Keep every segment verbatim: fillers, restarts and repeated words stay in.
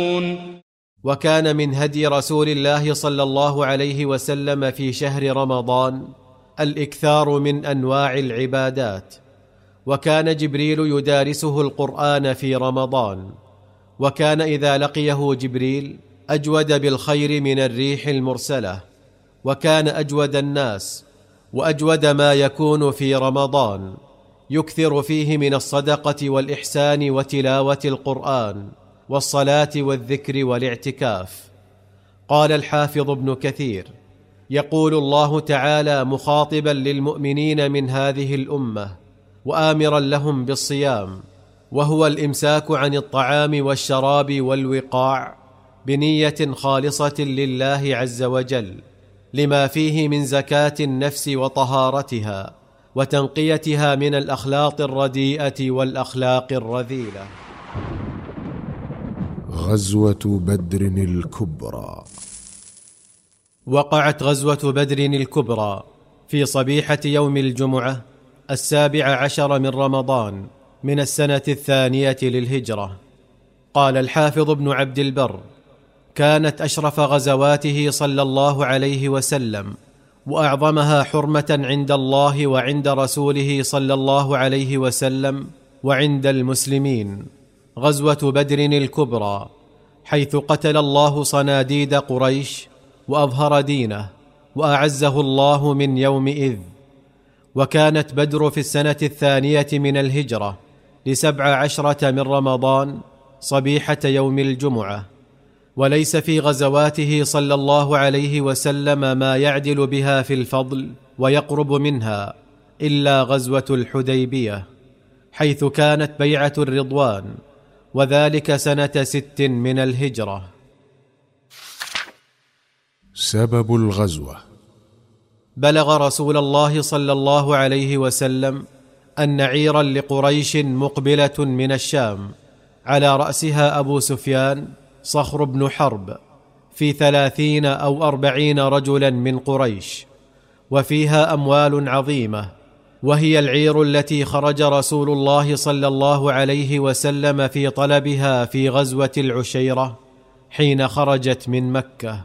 وكان من هدي رسول الله صلى الله عليه وسلم في شهر رمضان الإكثار من أنواع العبادات، وكان جبريل يدارسه القرآن في رمضان، وكان إذا لقيه جبريل أجود بالخير من الريح المرسلة، وكان أجود الناس وأجود ما يكون في رمضان، يكثر فيه من الصدقة والإحسان وتلاوة القرآن والصلاة والذكر والاعتكاف. قال الحافظ ابن كثير: يقول الله تعالى مخاطبا للمؤمنين من هذه الأمة وآمرا لهم بالصيام، وهو الإمساك عن الطعام والشراب والوقاع بنية خالصة لله عز وجل، لما فيه من زكاة النفس وطهارتها وتنقيتها من الأخلاق الرديئة والأخلاق الرذيلة. غزوة بدر الكبرى. وقعت غزوة بدر الكبرى في صبيحة يوم الجمعة السابع عشر من رمضان من السنة الثانية للهجرة. قال الحافظ ابن عبد البر: كانت أشرف غزواته صلى الله عليه وسلم وأعظمها حرمة عند الله وعند رسوله صلى الله عليه وسلم وعند المسلمين غزوة بدر الكبرى، حيث قتل الله صناديد قريش وأظهر دينه وأعزه الله من يومئذ. وكانت بدر في السنة الثانية من الهجرة لسبع عشرة من رمضان صبيحة يوم الجمعة، وليس في غزواته صلى الله عليه وسلم ما يعدل بها في الفضل ويقرب منها إلا غزوة الحديبية، حيث كانت بيعة الرضوان، وذلك سنة ست من الهجرة. سبب الغزوة: بلغ رسول الله صلى الله عليه وسلم أن عيرا لقريش مقبلة من الشام على رأسها أبو سفيان صخر بن حرب في ثلاثين أو أربعين رجلا من قريش، وفيها أموال عظيمة، وهي العير التي خرج رسول الله صلى الله عليه وسلم في طلبها في غزوة العشيرة حين خرجت من مكة.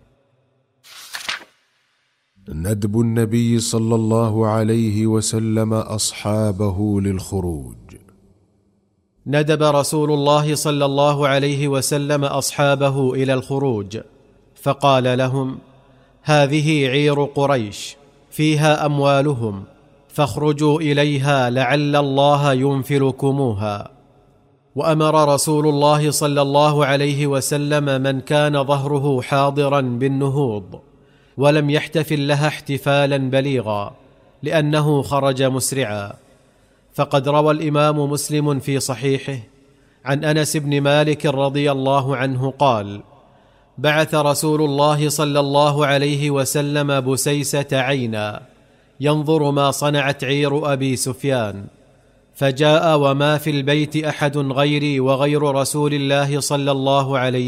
ندب النبي صلى الله عليه وسلم أصحابه للخروج. ندب رسول الله صلى الله عليه وسلم أصحابه إلى الخروج، فقال لهم: هذه عير قريش فيها أموالهم، فاخرجوا إليها لعل الله ينفلكموها. وأمر رسول الله صلى الله عليه وسلم من كان ظهره حاضرا بالنهوض، ولم يحتفل لها احتفالا بليغا لأنه خرج مسرعا. فقد روى الإمام مسلم في صحيحه عن أنس بن مالك رضي الله عنه قال: بعث رسول الله صلى الله عليه وسلم بسيسة عينا ينظر ما صنعت عير أبي سفيان، فجاء وما في البيت أحد غيري وغير رسول الله صلى الله عليه